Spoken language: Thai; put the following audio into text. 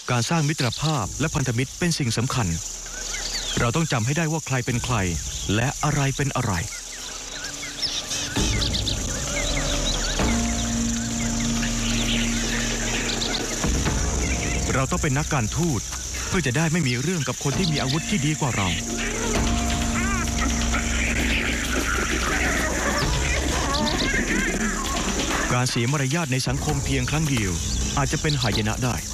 การสร้างมิตรภาพและพันธมิตรเป็นสิ่งสำคัญเราต้องจำให้ได้ว่าใครเป็นใครและอะไรเป็นอะไรเราต้องเป็นนักการทูตเพื่อจะได้ไม่มีเรื่องกับคนที่มีอาวุธที่ดีกว่าเราการเสียมารยาทในสังคมเพียงครั้งเดียวอาจจะเป็นหายนะได้